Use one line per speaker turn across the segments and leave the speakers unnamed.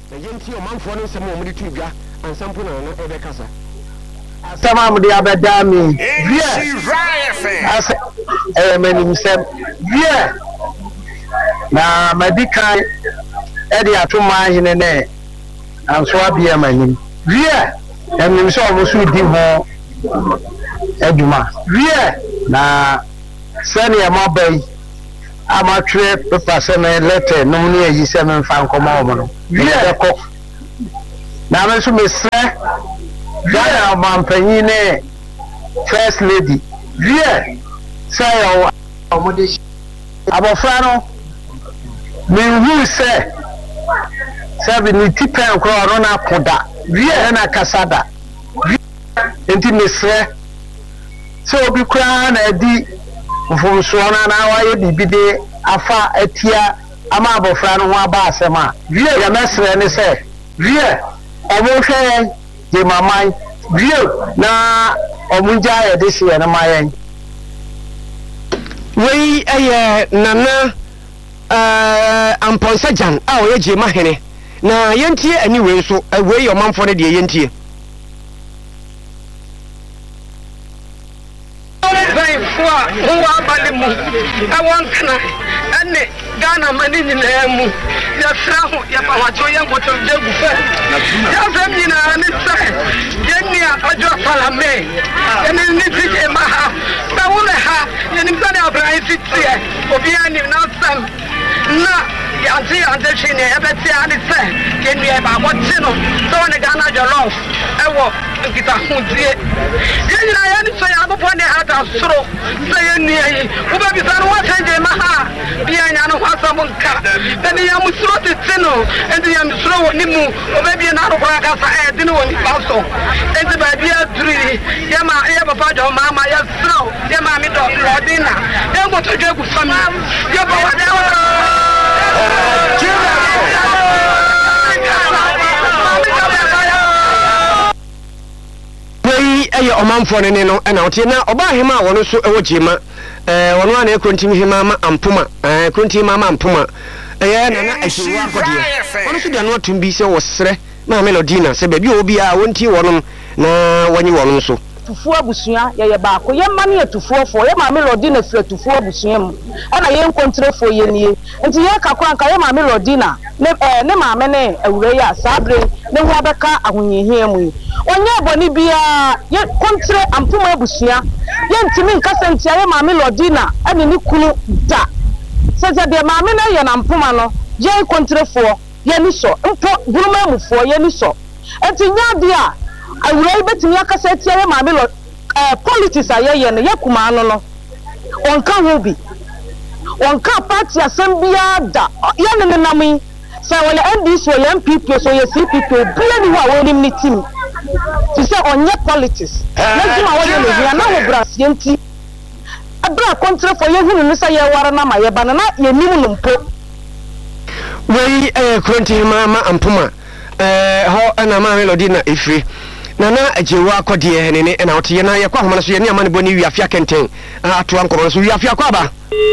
na yenti o manfo no nsɛm o mu de tu dwa ansampo na no ebe kasa
asama mu de abeda mi wie manim sɛm wie na medical edi atoma hene ne anso abia manim wie manim sɛ o so di ho adwuma wie na sɛne mabai amatwe pepa sɛ me letter no mu ne yi sɛ me mfa nkɔma wo no wie ko na me so mesrɛ Gana mampanyi ne first lady wie sɛ yɛ ɔmode abɔfra no menhu sɛ bi ne tipan korɔ no na koda wie na kasada enti mesrɛ sɛ obi koraa na adi mfomsoɔ no na wayɛ bibi de afa atia ama abɔfra no ho aba asɛm a wie yɛ mesrɛ ne sɛ wie ɔmo hwɛ yɛn de mamai bio na omunja ya de sie na mayen
wei eye nana amponsa jan a o ye jema hene na yentie ani wei so wei yo manfo ne de yentie
vai fwa huwa balimu awankana ane Ghana mani nyina mu ya frahu ya pawacho ya ngoto degu fe ya fem nyina ni sai ya ni ajo parliament ya ni tije maha ba wole ha ya ni mtane abran fitie obi ani na sam na ya ti ande chine ya beti ani sai ya ni e ba woti no so ne Ghana jollof ewo nkita hundie ya nyina ya ni so ya bo ne ata soro so ya ni yi wo ba bi sanu wa tanje maha bia nya no asamunka tani ya musuro tino endi ya musuro woni mu obebi na ro kwa kasa dini woni paso endi ba bia duri ya ma ya papa jo mama ya sro ya ma mi do lodina ya go to jegu fami ya ba wa
wei eye omanfo ne no na otie na oba hema wono so ewo jema wono ana ekrontim hema ma ampoma ekrontim ma ampoma na ehyiwa akode wono so de no atum bi se wo sere ma melodina se ba bi obi a wonti wono na wanyi wono so
tufuo abusua ye baako ye ma ne tufuofo ye ma melodina fira tufuo abusua mu ana ye nkontrefo ye nie nti ye kakwa nka ye ma melodina ne ma me ne awure ya sabre ne hu abeka ahonyehia mu onye boni bia ye kontre ampoma abusua ye ntimi nkasa ntia ye ma melodina ani ni kunu da sese de ma me na ye na ampoma no ye kontrefo ye ni so mpo buruma mufo ye ni so enti nya dia awura betimi akasa tia ye ma melo politics ayeye ne yakuma ano no onka ho bi onka party asembia da ye ne namu sa wala NDC wala MPP so ye CPP bia ni wa woni ni team ti se onye politics na jima wona ne hia na wo brasie nti abra kontra for ye hunu ni sa ye wara na ma ye bana na ye nim no mpo
wei kronti ma ampoma ho ana ma melody na efri nana ajewa akode ne ne na wote na ye kwa homa so ye ne amane boni wiafia kenten ato ankoro so wiafia kwa ba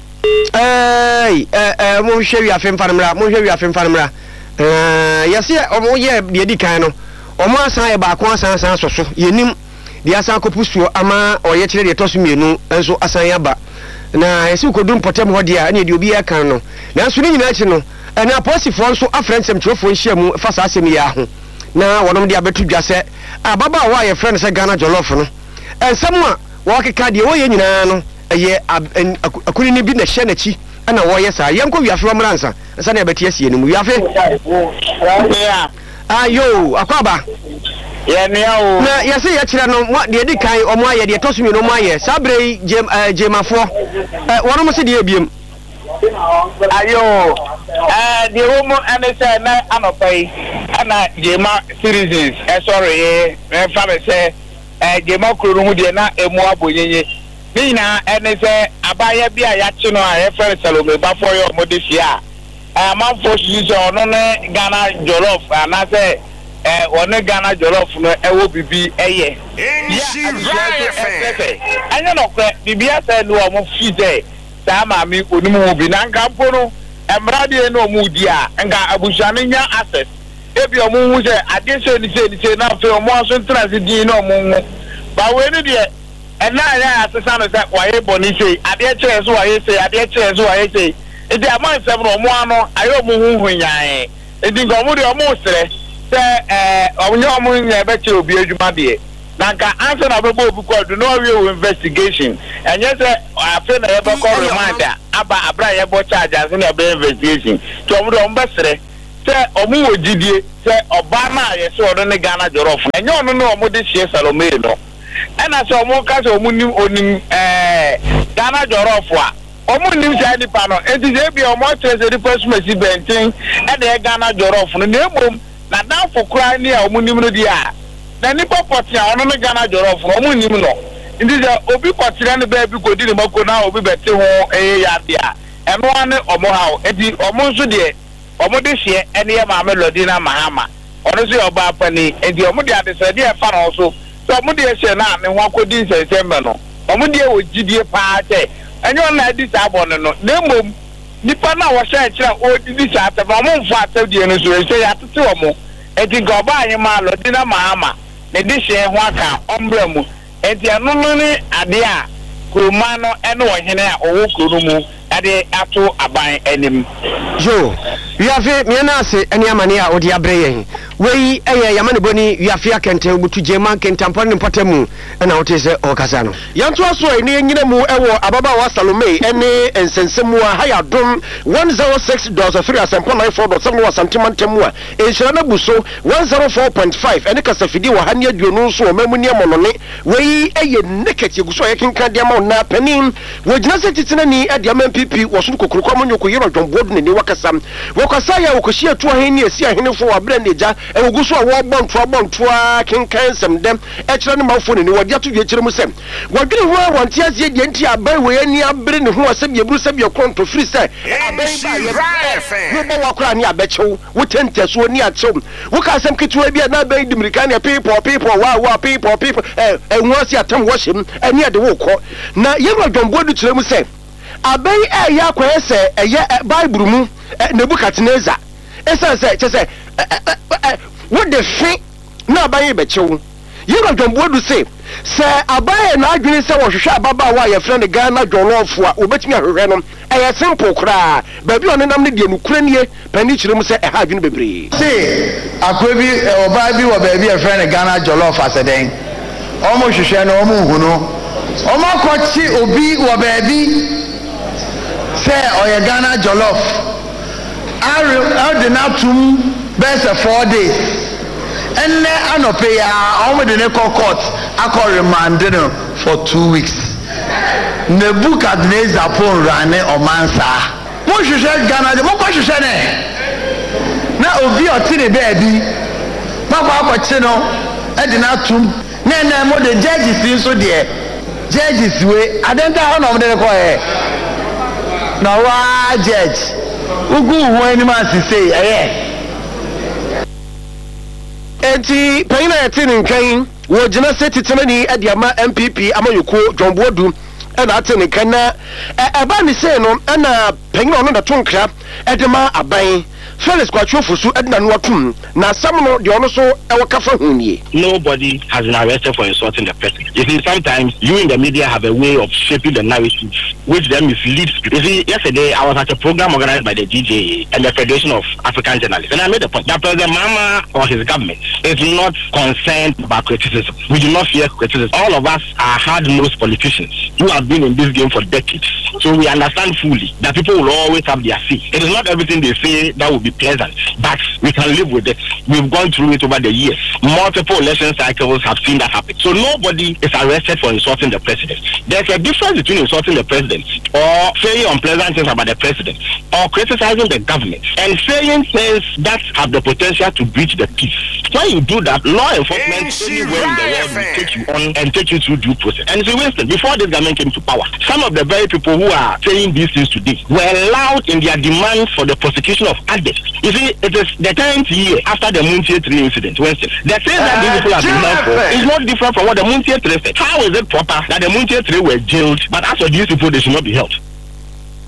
mo hwe wiafia mfanmra mo hwe wiafia mfanmra yase omo ye de di kan no omo asan ye ba ko asan soso yenim de asan kopusuo ama oye kire de toso mienu enso asan ya ba na yesi kodum potem ho de a ne de obi ya kan no nanso ni nyina chi no na aposifo nso afrensem trofo nhyiamu fa sa asem ya ho na wonom de abetu dwase ababa wa ye friend se Ghana jollof no ensem a wo keka de wo ye nyina no ye akuni ni bi na hye na chi ana wo ye sa yenko wiafe mransa nsa na abeti asie ni mu wiafe ayo akwaba
ye ne o
na yese ye kire no de di kan omo aye de tosumi no mo aye sabre jemafo wonom se de ebiem
ayo the woman and say na anopai ana jema citizens sorry family say jema kuro mu de na emu abonyenye ni na ene say abaya bia ya chi no a refer Salome ba for your modifia man for sisi ono ne Ghana jollof ana say one Ghana jollof no ewo bibi eye anya no kwa bibia say no mo fi sama mi onimu bi na nka mpono emrade no mu dia nka abusuane nya access
ebi omo hu se ade se ni se na fe omo aso ntrase din na omo hu ba we ni de ena ya asesa no se waye boni se ade kire so waye se ade kire so waye se edi aman se no omo ano ayo omo hu nyan edi ngomo de omo sere se omo nya be kire obi adwuma de nanka answer na bebo obi ko do no we investigation enye se afi na ye be ko reminder aba abra ye bo charge as na be investigation to omo do omo be sere se omo wogidie se oba na ye se odo ne Ghana jorof enye ono no omo de hie Salome no ena se omo ka se omo nim onim Ghana jorof a omo nim se ni pa no enti se bi omo tese di personal bentin e de Ghana jorof no na emom na dan fokura ni a omo nim no di a na nipa potia ono ne Ghana jorof no omo nim no enti se obi kwatire ne ba bi godi ne mako na obi bete ho ya dia eno ane omo hawo enti omo nso de omo de hie ene ye ma melody na mahama ono so oba pani enti omo de adese de e fa no so so omo de hie na ne ho akodi nsembe no omo de ogidie pa te enye on na di sa bon no na mom nipa na wo hye kira o di sa ta ba omo mfa ta die no so e ya tete omo enti go ba anyi ma lodi na mahama ne de hie ho aka ombra mu enti anu no ni ade a kuruma no ene wo hene a owo kuru mu ade ato aban enim
yo wiafe miena ase ene amane a odi abre yen wei eye yamane boni wiafe akente obutu jema kentampo ne potamu na wotese okasa no yanto aso ene nyina mu ewo ababa wa Salome ene ensensemu a haya dom 106.3 asempo 94.7 wa santimantemu a enhyira na buso 104.5 ene kasafidi wa hania duonu so o mamuni amonone wei eye neketi guso yekenka de ma na panin wogina setitina ni ade MPP wosun kokurukwa monyoko yero dwombodu ne wakasam wakasa ya wokohia to aheni esi ahenefo abra neja ewuguso a wo bontoa kenkansem dem ekira ne mafo ne wodi ato dwekire mu sem wadwene ho wonte asie de nti abai we ani abre ne ho asem yeburu sem ye konto free say abai ba ye wo wakura ni abechew wotente so ni achew wokasem ketuwa bia na abai dimirika ne people wa people enwo asi atam wo hyem ani ade wo kɔ na yero dwombodu kire mu sem abai ya kwese Bible mu Nebukadnezar esa se what the thing na abai be chew yero dwombodu se abai na adwene se wo hwehwe ababa wa ye frɛ ne Ghana jolofo a obetimi ahwehwe no simple kra ba bi onenam ne de nukura nie pani kyerɛ mu se ha adwene bebre
se akwabi oba bi wo ba bi e frɛ ne Ghana jollof aseden omo hwehwe no omo hu no omo akɔchi obi wo ba bi say oye Ghana jollof ordinatum best 4 days enne anope ya omo de ne court akọ remand no for 2 weeks Nebukadnezar pon rane omansa mo hwehwe Ghana de mo ko hwehwe ne na obi otine be bi papa akọchi no ordinatum na mo de judges so de judges we adenta ho no mo de ko na wa judge ugu hu ni ma sise
enti payina yetini nkan wo gina setitena ni adiama MPP amayoko dwombodu na atene kan na eba ni se no na payina ono da tonkra edema aban Felix Kwachofusu edna no atum na sam no de ono so ewakafa hunie.
Nobody has been arrested for insulting the president. You see, sometimes you in the media have a way of shaping the narrative which then misleads people. You see, yesterday I was at a program organized by the DJA and the Federation of African Journalists, and I made the point that President Mahama or his government is not concerned about criticism. We do not fear criticism. All of us are hard-nosed politicians who have been in this game for decades, so we understand fully that people will always have their say. It is not everything they say that will be pleasant, but we can live with it. We've gone through it over the years. Multiple election cycles have seen that happen. So nobody is arrested for insulting the president. There's a difference between insulting the president or saying unpleasant things about the president or criticizing the government and saying things that have the potential to breach the peace. When you do that, law enforcement anywhere in the world will take you on and take you through due process. And so, Winston, before this government came to power, some of the very people who are saying these things today were loud in their demand for the prosecution of adults. You see, it is the 10th year after the Muntie 3 incident, Winston. The things that these people have been known for is not different from what the Muntie 3 said. How is it proper that the Muntie 3 were jailed, but as for these people, they should not be held?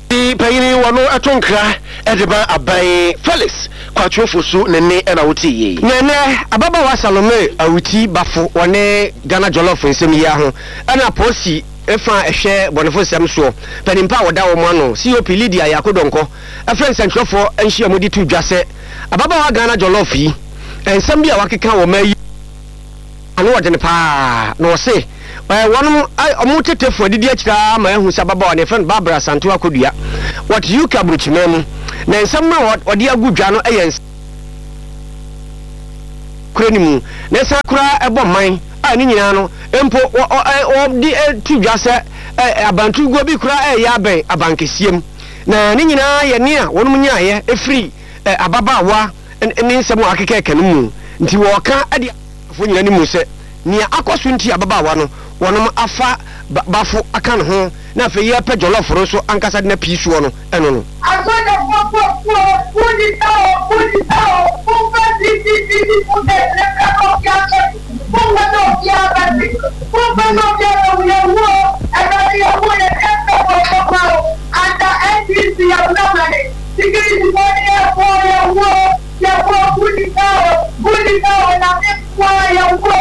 payini wano atonkra edeba aban Felix kwatwofo so nene na wotie yi nene ababa wa Salome awuti bafo wone Ghana jollof nsem yi ho na posi efa ehwe bonefo sem so panimpa woda wo mo no COP Lydia Yakodonko efren sentwofo enhia modi tu dwase ababa wa Ghana jollof yi ensem bia wakeka wo mayi anu wode ne pa no se wonom omutetefo didi akira ma ehu sababa wa ne friend Barbara Santo Akodua what you kabruchimemu na ensem ma wode agudwa no eyens kuranimu na sakura ebo man ani nyina no empo di tu dwase abantu go bi kura ya ben abankesiem na ni nyina ye ne a wonom nyaaye efri ababawa ni nsem akekeke no mu nti wo ka ade afo nyina ni mu se ni akoso nti ababawa no wonom afa bafo aka no ho na fe ye pe joloforo so ankasa na piisuo no eno no agoda popo pudi tao pumpa titi pude lekako yake pumpa no yake pumpa no yake wo abali wo ya kaka popo anda NDC ya unamane sikiri ya wo pudi tao na kwa ya wo